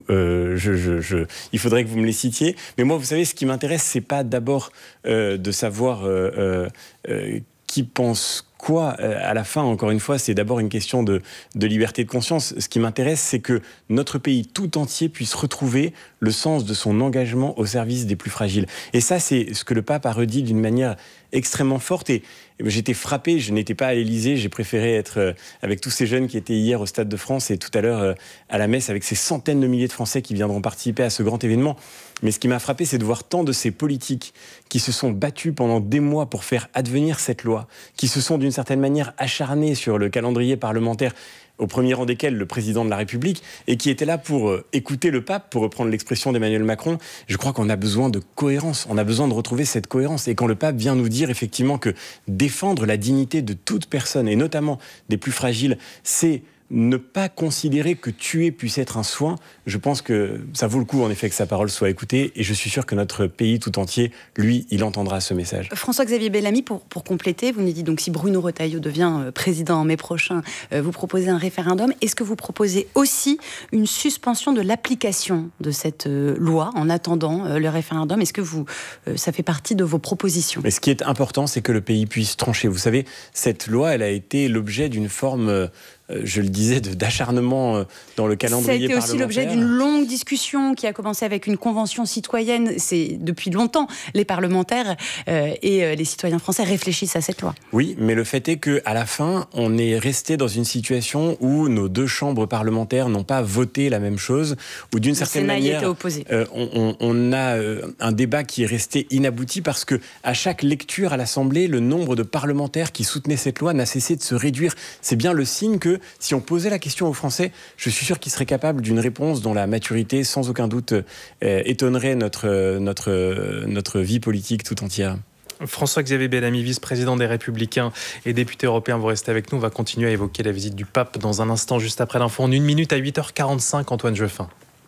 Il faudrait que vous me les citiez. Mais moi, vous savez, ce qui m'intéresse, c'est pas d'abord de savoir qui pense quoi. À la fin, encore une fois, c'est d'abord une question de liberté de conscience. Ce qui m'intéresse, c'est que notre pays tout entier puisse retrouver le sens de son engagement au service des plus fragiles. Et ça, c'est ce que le pape a redit d'une manière extrêmement forte. Et j'étais frappé, je n'étais pas à l'Élysée, j'ai préféré être avec tous ces jeunes qui étaient hier au Stade de France et tout à l'heure à la messe avec ces centaines de milliers de Français qui viendront participer à ce grand événement. Mais ce qui m'a frappé, c'est de voir tant de ces politiques qui se sont battus pendant des mois pour faire advenir cette loi, qui se sont d'une certaine manière acharnés sur le calendrier parlementaire, au premier rang desquels le président de la République, et qui était là pour écouter le pape, pour reprendre l'expression d'Emmanuel Macron. Je crois qu'on a besoin de cohérence, on a besoin de retrouver cette cohérence. Et quand le pape vient nous dire effectivement que défendre la dignité de toute personne, et notamment des plus fragiles, c'est ne pas considérer que tuer puisse être un soin, je pense que ça vaut le coup en effet que sa parole soit écoutée, et je suis sûr que notre pays tout entier, lui, il entendra ce message. François-Xavier Bellamy, pour compléter, vous nous dites donc si Bruno Retailleau devient président en mai prochain, vous proposez un référendum. Est-ce que vous proposez aussi une suspension de l'application de cette loi en attendant le référendum? Est-ce que ça fait partie de vos propositions? Mais ce qui est important, c'est que le pays puisse trancher. Vous savez, cette loi, elle a été l'objet d'une forme... je le disais, d'acharnement dans le calendrier parlementaire. Ça a été aussi l'objet d'une longue discussion qui a commencé avec une convention citoyenne. C'est depuis longtemps, les parlementaires et les citoyens français réfléchissent à cette loi. Oui, mais le fait est qu'à la fin, on est resté dans une situation où nos deux chambres parlementaires n'ont pas voté la même chose, ou d'une certaine manière, était opposé. On a un débat qui est resté inabouti parce que à chaque lecture à l'Assemblée, le nombre de parlementaires qui soutenaient cette loi n'a cessé de se réduire. C'est bien le signe que si on posait la question aux Français, je suis sûr qu'ils seraient capables d'une réponse dont la maturité, sans aucun doute, étonnerait notre vie politique tout entière. François-Xavier Bellamy, vice-président des Républicains et député européen, vous restez avec nous. On va continuer à évoquer la visite du pape dans un instant, juste après l'info. En 1 minute à 8h45, Antoine Jeffin.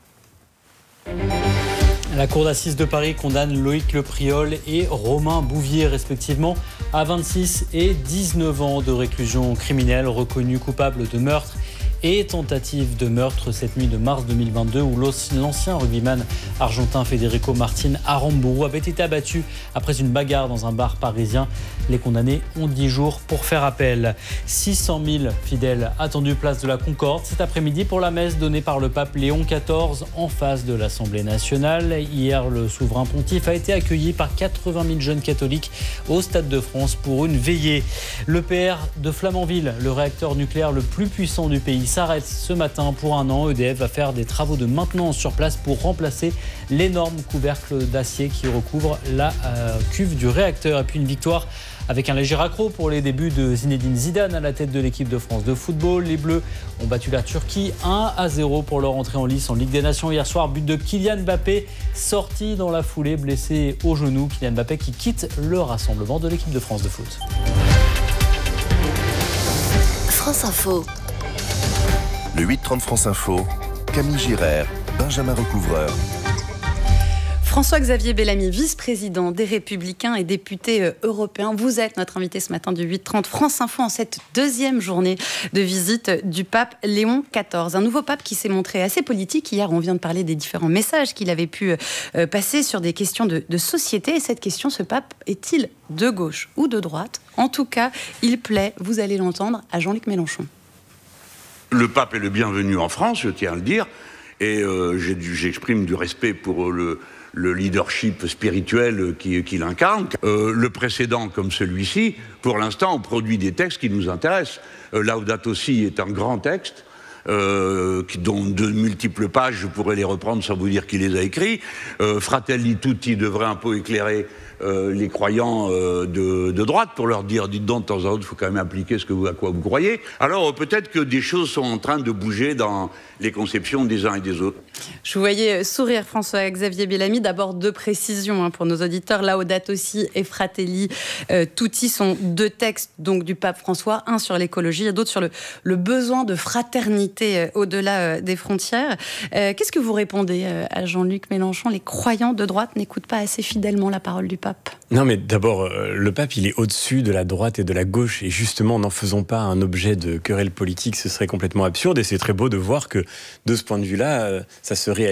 La cour d'assises de Paris condamne Loïc Le Priol et Romain Bouvier, respectivement, à 26 et 19 ans de réclusion criminelle, reconnus coupables de meurtre et tentative de meurtre cette nuit de mars 2022 où l'ancien rugbyman argentin Federico Martin Aramburu avait été abattu après une bagarre dans un bar parisien. Les condamnés ont 10 jours pour faire appel. 600 000 fidèles attendus place de la Concorde cet après-midi pour la messe donnée par le pape Léon XIV en face de l'Assemblée nationale. Hier, le souverain pontife a été accueilli par 80 000 jeunes catholiques au Stade de France pour une veillée. L'EPR de Flamanville, le réacteur nucléaire le plus puissant du pays, s'arrête ce matin pour un an. EDF va faire des travaux de maintenance sur place pour remplacer l'énorme couvercle d'acier qui recouvre la cuve du réacteur. Et puis une victoire avec un léger accroc pour les débuts de Zinedine Zidane à la tête de l'équipe de France de football. Les Bleus ont battu la Turquie 1-0 pour leur entrée en lice en Ligue des Nations hier soir. But de Kylian Mbappé, sorti dans la foulée, blessé au genou. Kylian Mbappé qui quitte le rassemblement de l'équipe de France de foot. France Info. Le 8-30 France Info, Camille Girard, Benjamin Recouvreur. François-Xavier Bellamy, vice-président des Républicains et député européen. Vous êtes notre invité ce matin du 8-30 France Info en cette deuxième journée de visite du pape Léon XIV. Un nouveau pape qui s'est montré assez politique. Hier, on vient de parler des différents messages qu'il avait pu passer sur des questions de société. Et cette question, ce pape est-il de gauche ou de droite? En tout cas, il plaît, vous allez l'entendre, à Jean-Luc Mélenchon. Le pape est le bienvenu en France, je tiens à le dire, et j'exprime du respect pour le leadership spirituel qu'il incarne. Le précédent comme celui-ci, pour l'instant, on produit des textes qui nous intéressent. Laudato Si est un grand texte, dont de multiples pages, je pourrais les reprendre sans vous dire qui les a écrits. Fratelli Tutti devrait un peu éclairer les croyants de droite pour leur dire, dites donc, de temps en temps, il faut quand même appliquer à quoi vous croyez. Alors peut-être que des choses sont en train de bouger dans les conceptions des uns et des autres. Je vous voyais sourire, François-Xavier Bellamy. D'abord, 2 précisions pour nos auditeurs. Laudato Si et Fratelli Tutti sont 2 textes donc, du pape François, un sur l'écologie et d'autres sur le besoin de fraternité au-delà des frontières. Qu'est-ce que vous répondez à Jean-Luc Mélenchon? Les croyants de droite n'écoutent pas assez fidèlement la parole du pape? Non, mais d'abord, le pape, il est au-dessus de la droite et de la gauche. Et justement, n'en faisons pas un objet de querelle politique, ce serait complètement absurde. Et c'est très beau de voir que, de ce point de vue-là, ça se réalise.